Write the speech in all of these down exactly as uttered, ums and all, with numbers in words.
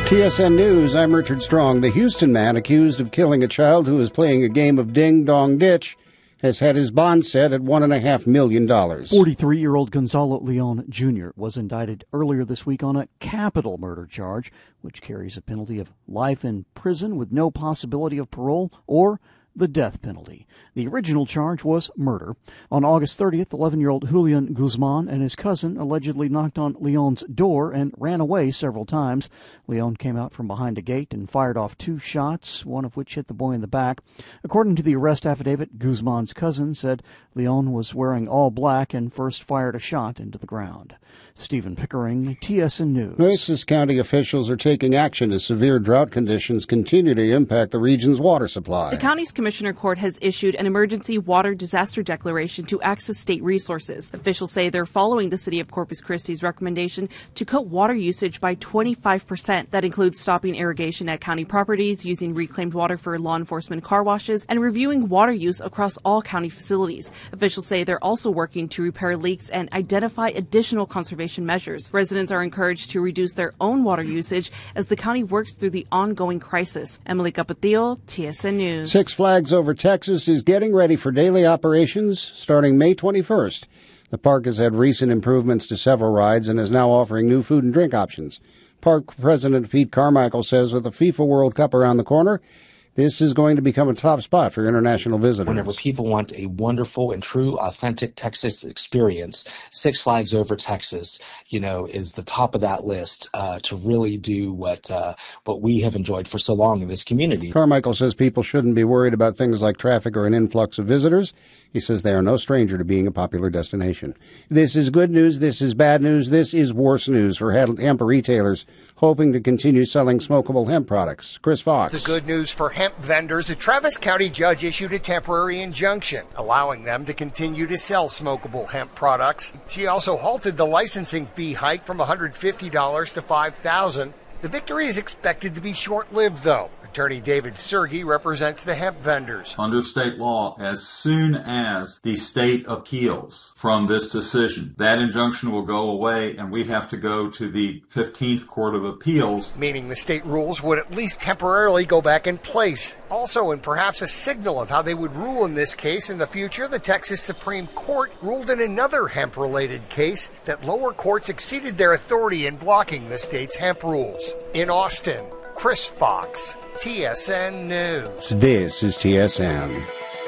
T S N News, I'm Richard Strong. The Houston man accused of killing a child who was playing a game of ding-dong ditch has had his bond set at one point five million dollars. forty-three-year-old Gonzalo Leon Junior was indicted earlier this week on a capital murder charge, which carries a penalty of life in prison with no possibility of parole or the death penalty. The original charge was murder. On August thirtieth, eleven-year-old Julian Guzman and his cousin allegedly knocked on Leon's door and ran away several times. Leon came out from behind a gate and fired off two shots, one of which hit the boy in the back. According to the arrest affidavit, Guzman's cousin said Leon was wearing all black and first fired a shot into the ground. Stephen Pickering, T S N News. Nueces County officials are taking action as severe drought conditions continue to impact the region's water supply. The county's Commissioner Court has issued an emergency water disaster declaration to access state resources. Officials say they're following the city of Corpus Christi's recommendation to cut water usage by twenty-five percent. That includes stopping irrigation at county properties, using reclaimed water for law enforcement car washes, and reviewing water use across all county facilities. Officials say they're also working to repair leaks and identify additional conservation measures. Residents are encouraged to reduce their own water usage as the county works through the ongoing crisis. Emily Capatillo, T S N News. Six Flags Over Texas is getting ready for daily operations starting May twenty-first. The park has had recent improvements to several rides and is now offering new food and drink options. Park President Pete Carmichael says with the FIFA World Cup around the corner, this is going to become a top spot for international visitors. Whenever people want a wonderful and true, authentic Texas experience, Six Flags Over Texas, you know, is the top of that list uh, to really do what uh, what we have enjoyed for so long in this community. Carmichael says people shouldn't be worried about things like traffic or an influx of visitors. He says they are no stranger to being a popular destination. This is good news. This is bad news. This is worse news for hemp retailers hoping to continue selling smokable hemp products. Chris Fox. The good news for hemp vendors, a Travis County judge issued a temporary injunction allowing them to continue to sell smokable hemp products. She also halted the licensing fee hike from one hundred fifty dollars to five thousand dollars. The victory is expected to be short-lived, though. Attorney David Sergi represents the hemp vendors. Under state law, as soon as the state appeals from this decision, that injunction will go away and we have to go to the fifteenth Court of Appeals. Meaning the state rules would at least temporarily go back in place. Also, and perhaps a signal of how they would rule in this case in the future, the Texas Supreme Court ruled in another hemp-related case that lower courts exceeded their authority in blocking the state's hemp rules. In Austin, Chris Fox, T S N News. This is T S N.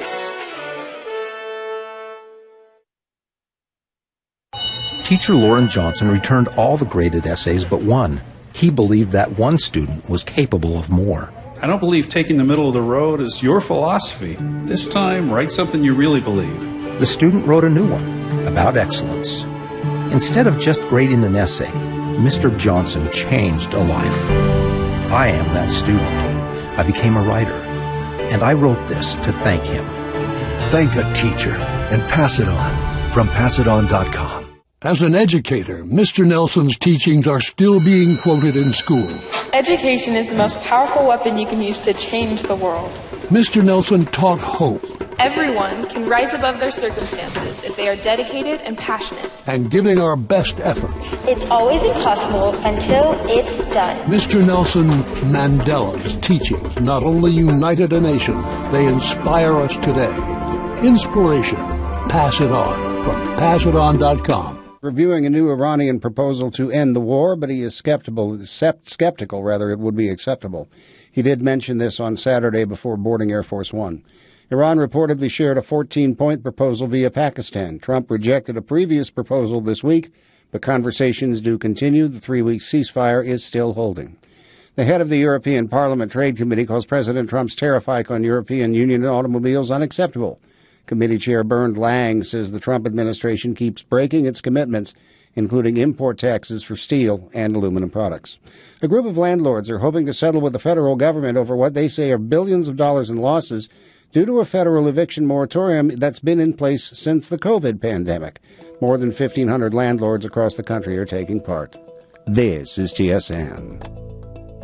Teacher Lauren Johnson returned all the graded essays but one. He believed that one student was capable of more. I don't believe taking the middle of the road is your philosophy. This time, write something you really believe. The student wrote a new one about excellence. Instead of just grading an essay, Mister Johnson changed a life. I am that student. I became a writer, and I wrote this to thank him. Thank a teacher and pass it on from pass it on dot com. As an educator, Mister Nelson's teachings are still being quoted in schools. Education is the most powerful weapon you can use to change the world. Mister Nelson taught hope. Everyone can rise above their circumstances if they are dedicated and passionate. And giving our best efforts. It's always impossible until it's done. Mister Nelson Mandela's teachings not only united a nation, they inspire us today. Inspiration. Pass it on from pass it on dot com. Reviewing a new Iranian proposal to end the war, but he is skeptical, skeptical rather, it would be acceptable. He did mention this on Saturday before boarding Air Force One. Iran reportedly shared a fourteen-point proposal via Pakistan. Trump rejected a previous proposal this week, but conversations do continue. The three-week ceasefire is still holding. The head of the European Parliament Trade Committee calls President Trump's tariff hike on European Union automobiles unacceptable. Committee Chair Bernd Lang says the Trump administration keeps breaking its commitments, including import taxes for steel and aluminum products. A group of landlords are hoping to settle with the federal government over what they say are billions of dollars in losses due to a federal eviction moratorium that's been in place since the COVID pandemic. More than fifteen hundred landlords across the country are taking part. This is T S N.